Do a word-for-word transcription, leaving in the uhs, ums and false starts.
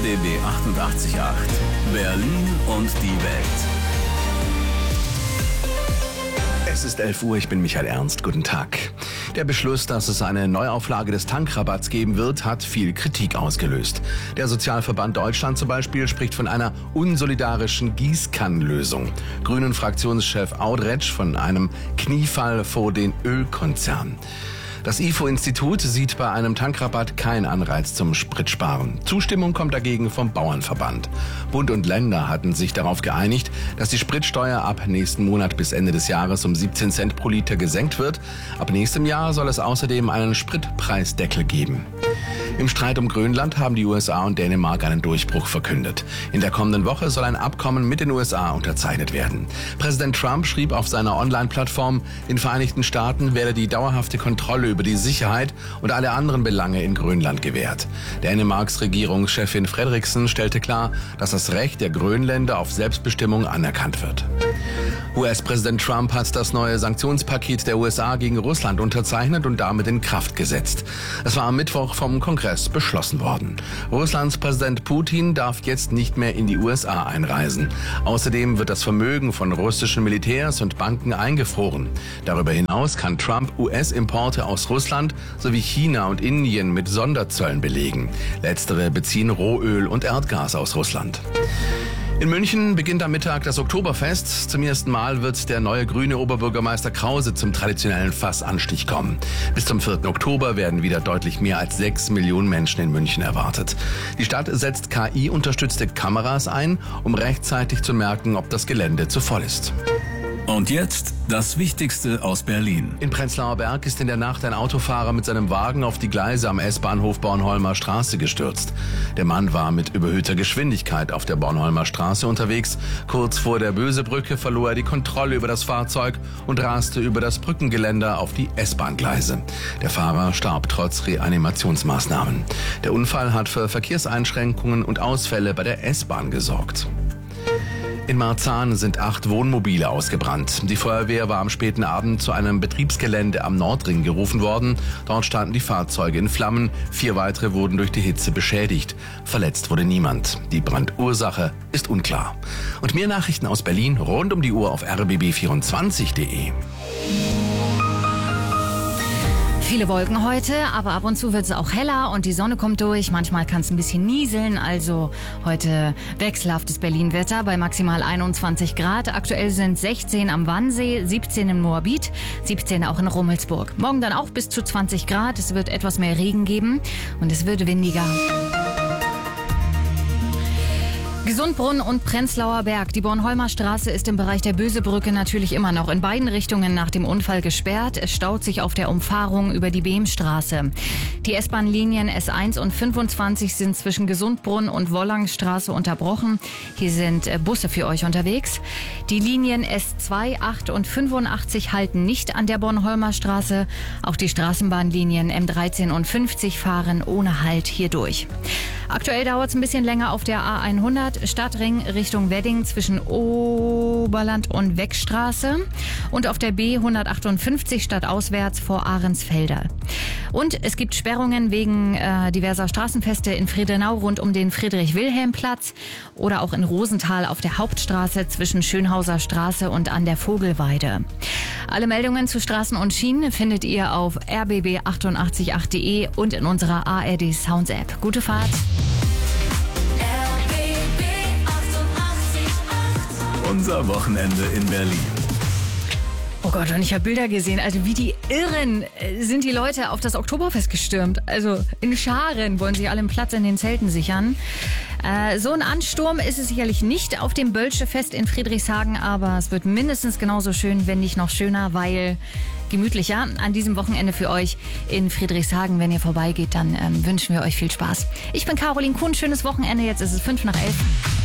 B B achtundachtzig Komma acht. Berlin und die Welt. Es ist elf Uhr, ich bin Michael Ernst. Guten Tag. Der Beschluss, dass es eine Neuauflage des Tankrabatts geben wird, hat viel Kritik ausgelöst. Der Sozialverband Deutschland zum Beispiel spricht von einer unsolidarischen Gießkannenlösung. Grünen-Fraktionschef Audretsch von einem Kniefall vor den Ölkonzernen. Das I F O-Institut sieht bei einem Tankrabatt keinen Anreiz zum Spritsparen. Zustimmung kommt dagegen vom Bauernverband. Bund und Länder hatten sich darauf geeinigt, dass die Spritsteuer ab nächsten Monat bis Ende des Jahres um siebzehn Cent pro Liter gesenkt wird. Ab nächstem Jahr soll es außerdem einen Spritpreisdeckel geben. Im Streit um Grönland haben die U S A und Dänemark einen Durchbruch verkündet. In der kommenden Woche soll ein Abkommen mit den U S A unterzeichnet werden. Präsident Trump schrieb auf seiner Online-Plattform, den Vereinigten Staaten werde die dauerhafte Kontrolle über die Sicherheit und alle anderen Belange in Grönland gewährt. Dänemarks Regierungschefin Frederiksen stellte klar, dass das Recht der Grönländer auf Selbstbestimmung anerkannt wird. U S-Präsident Trump hat das neue Sanktionspaket der U S A gegen Russland unterzeichnet und damit in Kraft gesetzt. Es war am Mittwoch vom Kongress beschlossen worden. Russlands Präsident Putin darf jetzt nicht mehr in die U S A einreisen. Außerdem wird das Vermögen von russischen Militärs und Banken eingefroren. Darüber hinaus kann Trump U S-Importe aus Russland sowie China und Indien mit Sonderzöllen belegen. Letztere beziehen Rohöl und Erdgas aus Russland. In München beginnt am Mittag das Oktoberfest. Zum ersten Mal wird der neue grüne Oberbürgermeister Krause zum traditionellen Fassanstich kommen. Bis zum vierten Oktober werden wieder deutlich mehr als sechs Millionen Menschen in München erwartet. Die Stadt setzt K I-unterstützte Kameras ein, um rechtzeitig zu merken, ob das Gelände zu voll ist. Und jetzt das Wichtigste aus Berlin. In Prenzlauer Berg ist in der Nacht ein Autofahrer mit seinem Wagen auf die Gleise am S-Bahnhof Bornholmer Straße gestürzt. Der Mann war mit überhöhter Geschwindigkeit auf der Bornholmer Straße unterwegs. Kurz vor der Bösebrücke verlor er die Kontrolle über das Fahrzeug und raste über das Brückengeländer auf die S-Bahn-Gleise. Der Fahrer starb trotz Reanimationsmaßnahmen. Der Unfall hat für Verkehrseinschränkungen und Ausfälle bei der S-Bahn gesorgt. In Marzahn sind acht Wohnmobile ausgebrannt. Die Feuerwehr war am späten Abend zu einem Betriebsgelände am Nordring gerufen worden. Dort standen die Fahrzeuge in Flammen. Vier weitere wurden durch die Hitze beschädigt. Verletzt wurde niemand. Die Brandursache ist unklar. Und mehr Nachrichten aus Berlin rund um die Uhr auf r b b vierundzwanzig punkt de. Viele Wolken heute, aber ab und zu wird es auch heller und die Sonne kommt durch. Manchmal kann es ein bisschen nieseln, also heute wechselhaftes Berlin-Wetter bei maximal einundzwanzig Grad. Aktuell sind sechzehn am Wannsee, siebzehn im Moabit, siebzehn auch in Rummelsburg. Morgen dann auch bis zu zwanzig Grad. Es wird etwas mehr Regen geben und es wird windiger. Gesundbrunn und Prenzlauer Berg. Die Bornholmer Straße ist im Bereich der Bösebrücke natürlich immer noch in beiden Richtungen nach dem Unfall gesperrt. Es staut sich auf der Umfahrung über die Behmstraße. Die S-Bahn-Linien S eins und fünfundzwanzig sind zwischen Gesundbrunn und Wollangstraße unterbrochen. Hier sind Busse für euch unterwegs. Die Linien S zwei, acht und fünfundachtzig halten nicht an der Bornholmer Straße. Auch die Straßenbahnlinien M dreizehn und fünfzig fahren ohne Halt hier durch. Aktuell dauert es ein bisschen länger auf der A hundert Stadtring Richtung Wedding zwischen Oberland und Weckstraße und auf der B hundertachtundfünfzig stadtauswärts vor Ahrensfelder. Und es gibt Sperrungen wegen äh, diverser Straßenfeste in Friedenau rund um den Friedrich-Wilhelm-Platz oder auch in Rosenthal auf der Hauptstraße zwischen Schönhauser Straße und an der Vogelweide. Alle Meldungen zu Straßen und Schienen findet ihr auf r b b achtundachtzig punkt acht punkt de und in unserer A R D Sounds App. Gute Fahrt! Unser Wochenende in Berlin. Oh Gott, und ich habe Bilder gesehen, also wie die Irren sind die Leute auf das Oktoberfest gestürmt. Also in Scharen wollen sich alle einen Platz in den Zelten sichern. Äh, so ein Ansturm ist es sicherlich nicht auf dem Bölsche-Fest in Friedrichshagen, aber es wird mindestens genauso schön, wenn nicht noch schöner, weil gemütlicher an diesem Wochenende für euch in Friedrichshagen. Wenn ihr vorbeigeht, dann ähm, wünschen wir euch viel Spaß. Ich bin Caroline Kuhn, schönes Wochenende, jetzt ist es fünf nach elf.